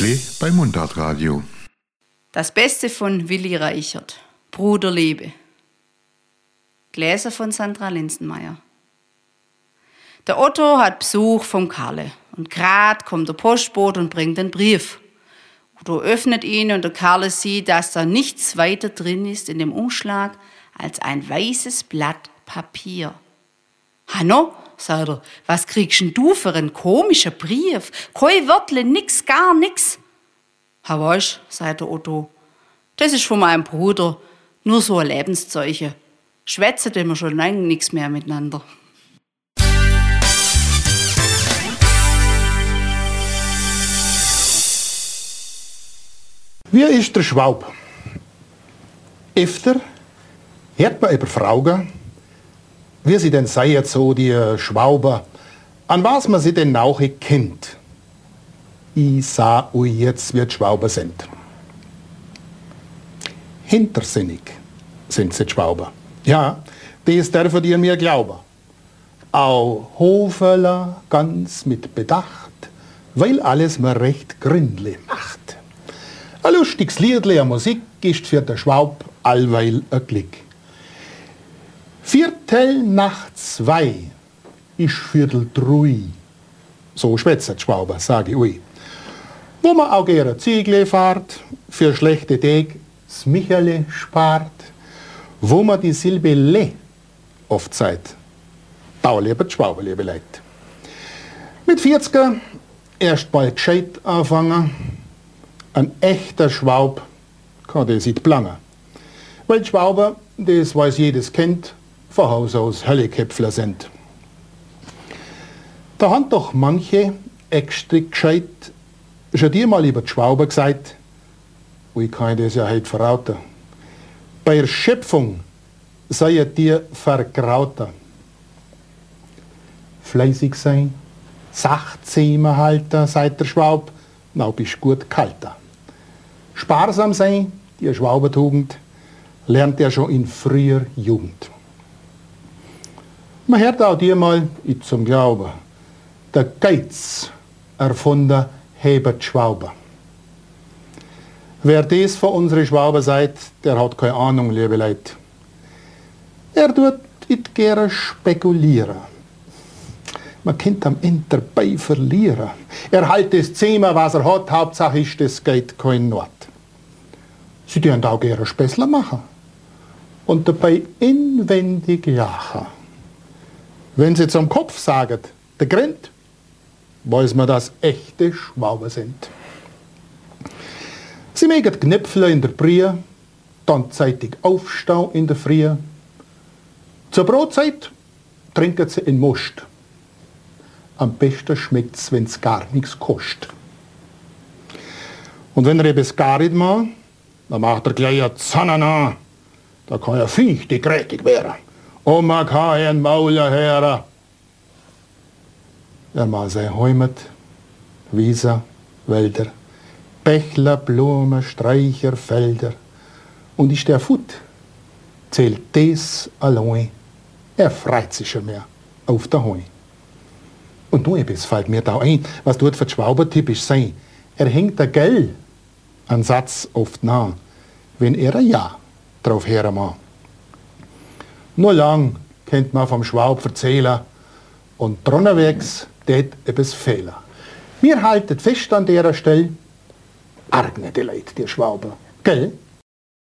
Täglich bei Mundartradio. Das Beste von Willi Reichert. Bruderliebe. Gläser von Sandra Linsenmeier. Der Otto hat Besuch vom Karle und grad kommt der Postbote und bringt den Brief. Otto öffnet ihn und der Karle sieht, dass da nichts weiter drin ist in dem Umschlag als ein weißes Blatt Papier. Hanno, sagt er, was kriegst denn du für einen komischen Brief? Kein Wörtle, nix, gar nix. Ha, weißt, sagt der Otto, das ist von meinem Bruder, nur so ein Lebenszeichen. Schwätzen wir schon lange nix mehr miteinander. Wie ist der Schwab? Öfter hört man über Frauen, wie sie denn seien, so die Schwauber, an was man sie denn auch kennt. Ich sah euch jetzt, wie die Schwauber sind. Hintersinnig sind sie die Schwauber. Ja, das dürfen ihr mir glauben. Auch Hofeler ganz mit Bedacht, weil alles mir recht gründlich macht. Ein lustiges Liedle, eine Musik ist für den Schwab allweil ein Glück. 2:15 ist 2:45. So schwätzt die Schwauber, sage ich euch. Wo man auch gerne Ziegle fahrt, für schlechte Tage das Michele spart, wo man die Silbe Le oft sagt, da lieber die Schwauber, liebe Leute. Mit 40er erst bald gescheit anfangen. Ein echter Schwab kann das nicht planen. Weil die Schwauber, das weiß jedes kennt, von Haus aus Hölleköpfler sind. Da haben doch manche extra gescheit schon dir mal über die Schwauber gesagt, ich kann das ja heute verraten. Bei der Schöpfung seid ihr vergrauter. Fleißig sein, Sachzähmer halten, sagt der Schwab, na bist gut kalter. Sparsam sein, die Schwaubertugend, lernt er schon in früher Jugend. Man hört auch dir mal zum Glauben, der Geiz erfunden Hebert Schwauber. Wer das von unseren Schwauber sagt, der hat keine Ahnung, liebe Leute. Er tut nicht gerne spekulieren. Man könnte am Ende dabei verlieren. Er hält das Zimmer, was er hat, Hauptsache ist, es geht kein Not. Sie dürfen auch gerne Späßler machen und dabei inwendig lachen. Wenn sie zum Kopf sagen, der Grind, weiß man, dass echte Schwauber sind. Sie mögen Knöpfle in der Brie, dann zeitig aufstehen in der Früh. Zur Brotzeit trinken sie in Most. Am besten schmeckt's, wenn's gar nichts kostet. Und wenn er etwas gar nicht macht, dann macht er gleich eine Zanne an. Da kann er fichtig grätig werden. Und man kann einen Mauler hören. Er macht sein Heimat, Wiesen, Wälder, Bächler, Blumen, Sträucher, Felder. Und ist der Fut, zählt das allein. Er freut sich schon mehr auf der Heu. Und nur etwas fällt mir da ein, was dort für die Schwauber typisch sein. Er hängt der Gell an Satz oft nah, wenn er ein Ja drauf hören mag. Nur lang kennt man vom Schwaub erzählen und drunterwegs tät etwas Fehler. Wir halten fest an der Stelle, arg nicht die Leute, die Schwauber, gell?